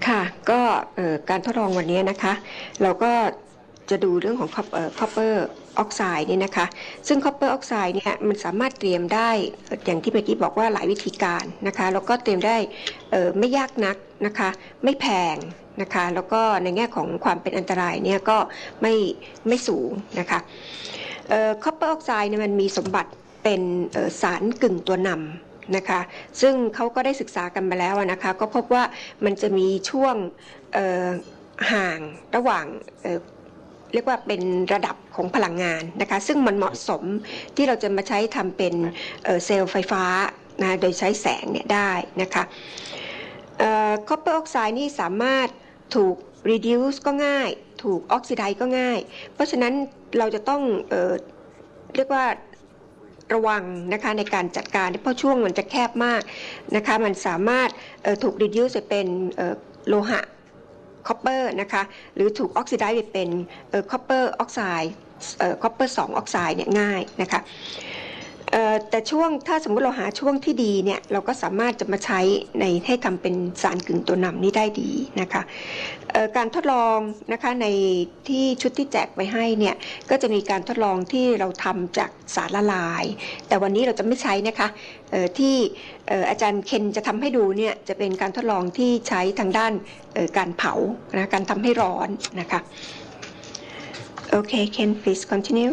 ค่ะก็การทดลองวันนี้นะคะเราก็จะดูเรื่องของcopper oxide เนี่ยนะคะซึ่ง copper oxide เนี่ยมันสามารถเตรียมได้อย่างที่เมื่อกี้บอกว่าหลายวิธีการนะคะแล้วก็เตรียมได้ไม่ยากนักนะคะไม่แพงนะคะแล้วก็ในแง่ของความเป็นอันตรายเนี่ยก็ไม่สูงนะคะcopper oxide เนี่ยมันมีสมบัติเป็นสารกึ่งตัวนำนะคะซึ่งเขาก็ได้ศึกษากันมาแล้วนะคะก็พบว่ามันจะมีช่วงห่างระหว่างเรียกว่าเป็นระดับของพลังงานนะคะซึ่งมันเหมาะสมที่เราจะมาใช้ทำเป็นเซลล์ไฟฟ้านะโดยใช้แสงเนี่ยได้นะคะcopper oxide นี่สามารถถูก reduce ก็ง่ายถูก oxidize ก็ง่ายเพราะฉะนั้นเราจะต้องเรียกว่าระวังนะคะในการจัดการเพราะช่วงมันจะแคบมากนะคะมันสามารถถูก reduce ไปเป็นโลหะcopper นะคะหรือถูก oxidize ไปเป็นcopper oxide copper 2 oxide เนี่ยง่ายนะคะแต่ช่วงถ้าสมมุติเราหาช่วงที่ดีเนี่ยเราก็สามารถจะมาใช้ให้ทำเป็นสารกึ่งตัวนำนี้ได้ดีนะคะการทดลองนะคะในที่ชุดที่แจกไปให้เนี่ยก็จะมีการทดลองที่เราทำจากสารละลายแต่วันนี้เราจะไม่ใช้นะคะที่อาจารย์เคนจะทำให้ดูเนี่ยจะเป็นการทดลองที่ใช้ทางด้านการเผานะการทำให้ร้อนนะคะโอเค Ken please continue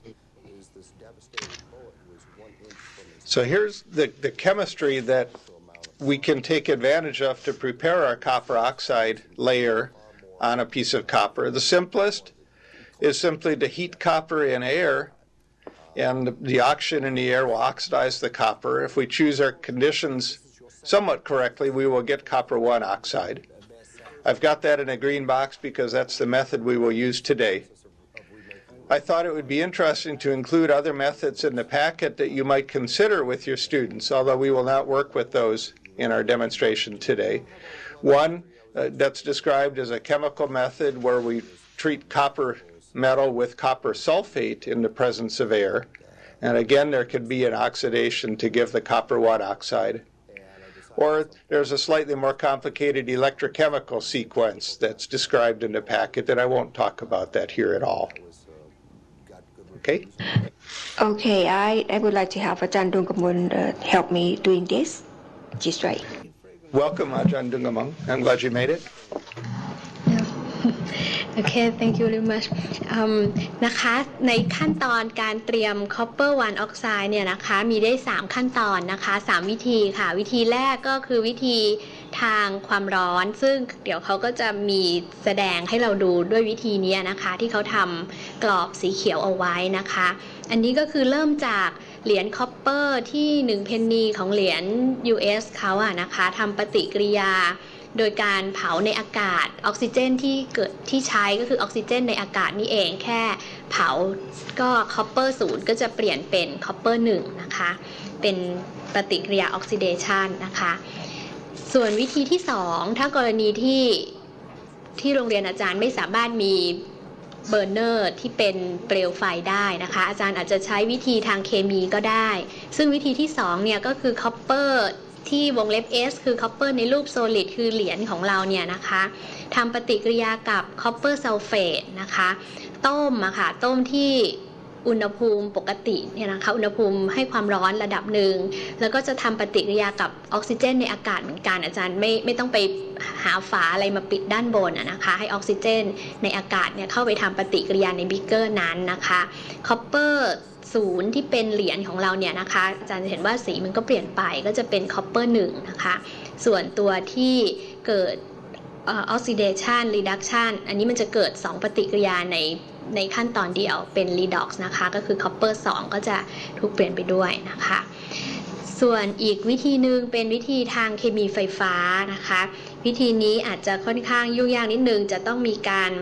So here's the chemistry that we can take advantage of to prepare our copper oxide layer on a piece of copper. The simplest is simply to heat copper in air, and the oxygen in the air will oxidize the copper. If we choose our conditions somewhat correctly, we will get copper 1 oxide. I've got that in a green box because that's the method we will use today. I thought it would be interesting to include other methods in the packet that you might consider with your students, although we will not work with those in our demonstration today. One that's described as a chemical method where we treat copper metal with copper sulfate in the presence of air. And again, there could be an oxidation to give the copper 1 oxide. Or there's a slightly more complicated electrochemical sequence that's described in the packet, and I won't talk about that here at all. Okay? Okay, I would like to have Ajahn Dungamon help me doing this. Just right. Welcome, Ajahn Dungamon. I'm glad you made it. Okay, thank you very much. นะคะในขั้นตอนการเตรียม copper 1 oxide เนี่ยนะคะมีได้3ขั้นตอนนะคะ3วิธีค่ะวิธีแรกก็คือวิธีทางความร้อนซึ่งเดี๋ยวเขาก็จะมีแสดงให้เราดูด้วยวิธีนี้นะคะที่เขาทำกรอบสีเขียวเอาไว้นะคะอันนี้ก็คือเริ่มจากเหรียญ copper ที่1เพนนีของเหรียญ US เขาอะนะคะทำปฏิกิริยาโดยการเผาในอากาศออกซิเจนที่ใช้ก็คือออกซิเจนในอากาศนี่เองแค่เผาก็คอปเปอร์0ก็จะเปลี่ยนเป็นคอปเปอร์1นะคะเป็นปฏิกิริยาออกซิเดชันนะคะส่วนวิธีที่2ถ้ากรณีที่โรงเรียนอาจารย์ไม่สามารถมีเบอร์เนอร์ที่เป็นเปลวไฟได้นะคะอาจารย์อาจจะใช้วิธีทางเคมีก็ได้ซึ่งวิธีที่2เนี่ยก็คือคอปเปอร์ที่วงเล็บ S คือคอปเปอร์ในรูปโซลิดคือเหรียญของเราเนี่ยนะคะทำปฏิกิริยากับคอปเปอร์ซัลเฟตนะคะต้มอะค่ะต้มที่อุณหภูมิปกติเนี่ยนะคะอุณหภูมิให้ความร้อนระดับหนึ่งแล้วก็จะทำปฏิกิริยากับออกซิเจนในอากาศเหมือนกันอาจารย์ไม่ต้องไปหาฝาอะไรมาปิดด้านบนนะคะให้ออกซิเจนในอากาศเนี่ยเข้าไปทำปฏิกิริยาในบิ๊กเกอร์นั้นนะคะคอปเปอร์0ที่เป็นเหรียญของเราเนี่ยนะคะอาจารย์จะเห็นว่าสีมันก็เปลี่ยนไปก็จะเป็นคอปเปอร์1นะคะส่วนตัวที่เกิดoxidation reduction อันนี้มันจะเกิด2ปฏิกิริยาในขั้นตอนเดียวเป็น redox นะคะก็คือ copper 2ก็จะถูกเปลี่ยนไปด้วยนะคะส่วนอีกวิธีหนึ่งเป็นวิธีทางเคมีไฟฟ้านะคะวิธีนี้อาจจะค่อนข้างยุ่งยากนิดนึงจะต้องมีการ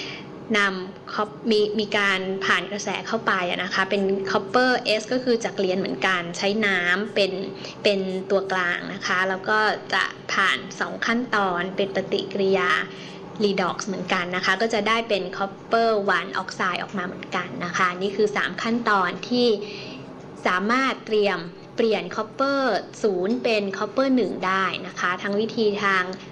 มีการผ่านกระแสเข้าไปนะคะเป็น copper S ก็คือจากเหรียญเหมือนกันใช้น้ำเป็นตัวกลางนะคะแล้วก็จะผ่าน2ขั้นตอนเป็นปฏิกิริยา redox เหมือนกันนะคะก็จะได้เป็น copper 1 oxide ออกมาเหมือนกันนะคะนี่คือ3ขั้นตอนที่สามารถเปลี่ยน copper 0เป็น copper 1ได้นะคะทั้งวิธีทาง